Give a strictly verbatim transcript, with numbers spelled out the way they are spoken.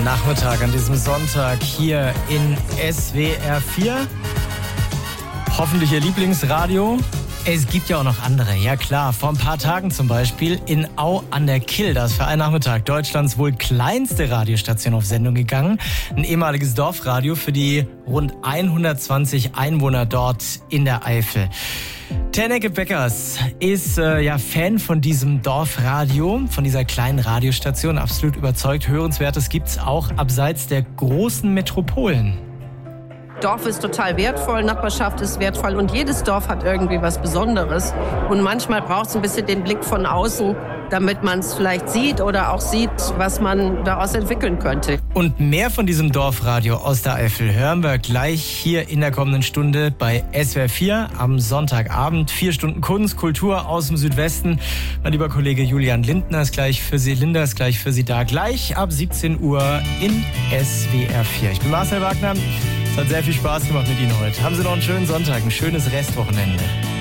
Nachmittag an diesem Sonntag hier in S W R vier. Hoffentlich Ihr Lieblingsradio. Es gibt ja auch noch andere, ja klar. Vor ein paar Tagen zum Beispiel in Au an der Kill, da ist für einen Nachmittag Deutschlands wohl kleinste Radiostation auf Sendung gegangen. Ein ehemaliges Dorfradio für die rund hundertzwanzig Einwohner dort in der Eifel. Tenneke Beckers ist äh, ja Fan von diesem Dorfradio, von dieser kleinen Radiostation, absolut überzeugt. Hörenswertes gibt's auch abseits der großen Metropolen. Dorf ist total wertvoll, Nachbarschaft ist wertvoll und jedes Dorf hat irgendwie was Besonderes. Und manchmal braucht es ein bisschen den Blick von außen, damit man es vielleicht sieht oder auch sieht, was man daraus entwickeln könnte. Und mehr von diesem Dorfradio aus der Eifel hören wir gleich hier in der kommenden Stunde bei S W R vier am Sonntagabend. Vier Stunden Kunst, Kultur aus dem Südwesten. Mein lieber Kollege Julian Lindner ist gleich für Sie, Linda ist gleich für Sie da. Gleich ab siebzehn Uhr in S W R vier. Ich bin Marcel Wagner. Es hat sehr viel Spaß gemacht mit Ihnen heute. Haben Sie noch einen schönen Sonntag, ein schönes Restwochenende.